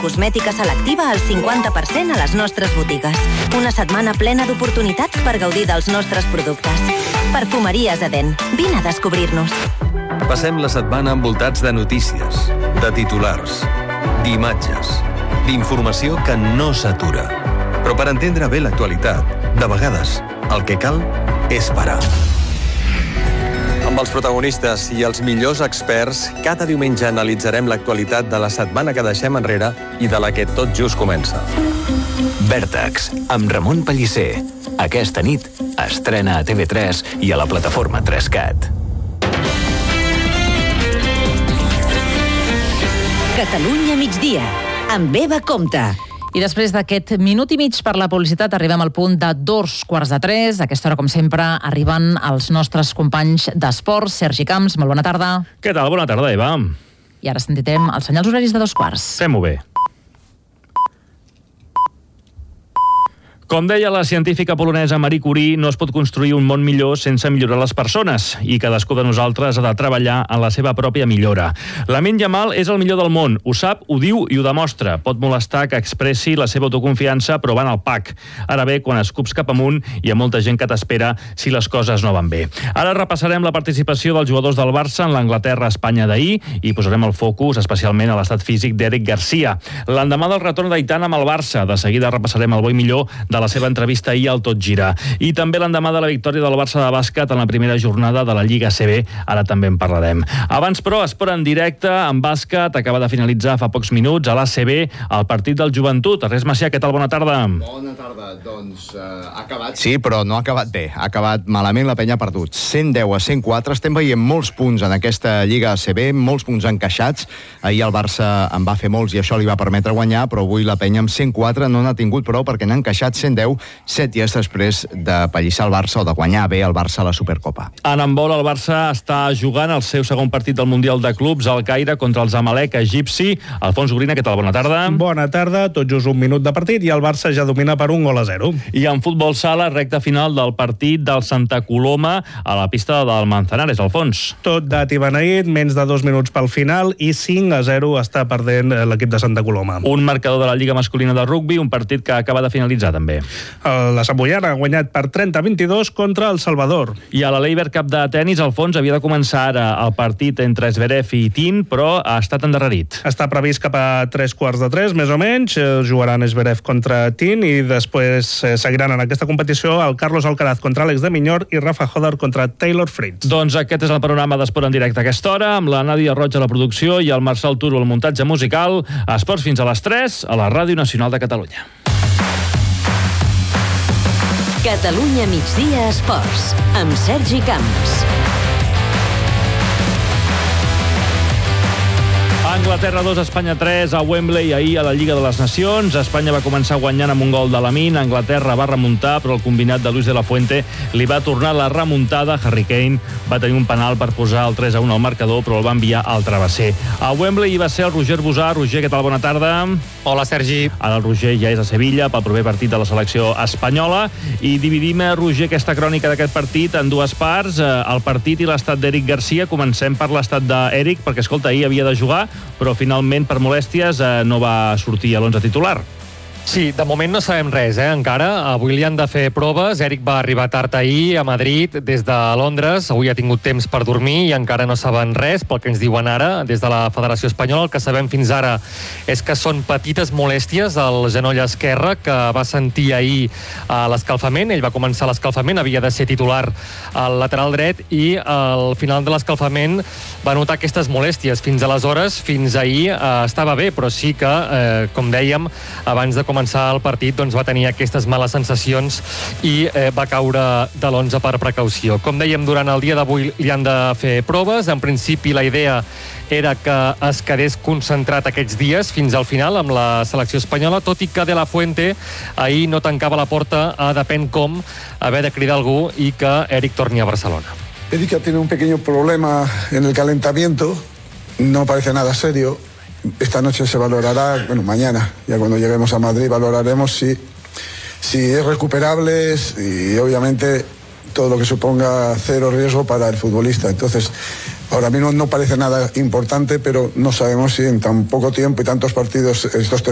cosmètica selectiva al 50% a les nostres botigues. Una setmana plena d'oportunitats per gaudir dels nostres productes. Perfumeries Eden. Vine a descobrir-nos. Passem la setmana envoltats de notícies, de titulars, d'imatges, d'informació que no s'atura. Però per entendre bé l'actualitat, de vegades, el que cal és parar. Amb els protagonistes i els millors experts, cada diumenge analitzarem l'actualitat de la setmana que deixem enrere i de la que tot just comença. Vèrtex, amb Ramon Pellicer. Aquesta nit estrena a TV3 i a la plataforma 3Cat. Catalunya migdia, amb Eva Compte. I després d'aquest minut i mig per la publicitat arribem al punt de 2:45. A aquesta hora, com sempre, arriben els nostres companys d'esports. Sergi Camps, molt bona tarda. Què tal? Bona tarda, Eva. I ara sentirem els senyals horaris de 2:15. Fem-ho bé. Com deia la científica polonesa Marie Curie, no es pot construir un món millor sense millorar les persones, i cadascú de nosaltres ha de treballar en la seva pròpia millora. Lamine Yamal és el millor del món, ho sap, ho diu i ho demostra. Pot molestar que expressi la seva autoconfiança, però va en el pack. Ara bé, quan escups cap amunt, hi ha molta gent que t'espera si les coses no van bé. Ara repassarem la participació dels jugadors del Barça en l'Anglaterra-Espanya d'ahir i posarem el focus especialment a l'estat físic d'Eric Garcia. L'endemà del retorn d'Aitana amb el Barça, de seguida repassarem el bo i millor de la seva entrevista ahir al Tot Gira. I també l'endemà de la victòria del Barça de bàsquet en la primera jornada de la Lliga ACB. Ara també en parlarem. Abans, però, esport en directe en bàsquet. Acaba de finalitzar fa pocs minuts a l'ACB el partit del Joventut. Ernest Macià, què tal? Bona tarda. Bona tarda. Doncs ha acabat... Sí, però no ha acabat bé. Ha acabat malament, la penya ha perdut. 110-104. Estem veient molts punts en aquesta Lliga ACB, molts punts encaixats. Ahir el Barça en va fer molts i això li va permetre guanyar, però avui la penya amb 104 no n'ha tingut prou perquè n'ha encaixat 110, 7 dies després de pallissar el Barça o de guanyar bé el Barça a la Supercopa. En handbol, el Barça està jugant el seu segon partit del Mundial de Clubs al Caire contra el Zamalek egipci. Alfons Gorina, què tal? Bona tarda. Bona tarda, tot just un minut de partit i el Barça ja domina per 1-0. I en futbol sala, recta final del partit del Santa Coloma a la pista del Manzanares, Alfons. Tot dat i beneït, menys de 2 minuts pel final i 5-0 està perdent l'equip de Santa Coloma. Un marcador de la Lliga masculina de rugbi, un partit que acaba de finalitzar també. La Samboiana ha guanyat per 30-22 contra el Salvador. I a la Leiber Cup de tenis, Alfons, havia de començar ara el partit entre Zverev i Tin, però ha estat endarrerit. Està previst cap a 3:45, més o menys. Jugaran Zverev contra Tin i després seguiran en aquesta competició el Carlos Alcaraz contra Àlex de Miñor i Rafa Hodar contra Taylor Fritz. Doncs aquest és el panorama d'esport en directe a aquesta hora, amb la Nàdia Roig a la producció i el Marçal Turo al muntatge musical. Esports fins a les 3 a la Ràdio Nacional de Catalunya. Catalunya migdia esports, amb Sergi Camps. Anglaterra 2, Espanya 3 a Wembley ahir a la Lliga de les Nacions. Espanya va començar guanyant amb un gol de Lamine. Anglaterra va remuntar, però el combinat de Luis de la Fuente li va tornar la remuntada. Harry Kane va tenir un penal per posar el 3-1 al marcador, però el va enviar al travesser. A Wembley hi va ser el Roger Busà. Roger, què tal? Bona tarda. Hola, Sergi. Ara el Roger ja és a Sevilla pel proper partit de la selecció espanyola i dividim, Roger, aquesta crònica d'aquest partit en dues parts, el partit i l'estat d'Eric Garcia. Comencem per l'estat d'Eric, perquè, escolta, ahir havia de jugar, però finalment per molèsties no va sortir a l'11 titular. Sí, de moment no sabem res, encara. Avui li han de fer proves. Eric va arribar tard ahir a Madrid des de Londres. Avui ha tingut temps per dormir i encara no saben res, pel que ens diuen ara des de la Federació Espanyola. El que sabem fins ara és que són petites molèsties al genoll esquerre que va sentir ahir a l'escalfament. Ell va començar l'escalfament, havia de ser titular al lateral dret i al final de l'escalfament va notar aquestes molèsties. Fins aleshores, fins ahir, estava bé, però sí que, com dèiem, abans de començar el partit doncs va tenir aquestes males sensacions i va caure de l'11 per precaució. Com dèiem, durant el dia d'avui li han de fer proves. En principi la idea era que es quedés concentrat aquests dies fins al final amb la selecció espanyola, tot i que De La Fuente ahir no tancava la porta a depèn com haver de cridar algú i que Eric torni a Barcelona. Eric ha tenido un pequeño problema en el calentamiento, no parece nada serio. Esta noche se valorará, bueno, mañana, ya cuando lleguemos a Madrid, valoraremos si es recuperable y obviamente todo lo que suponga cero riesgo para el futbolista. Entonces, ahora mismo no parece nada importante, pero no sabemos si en tan poco tiempo y tantos partidos estos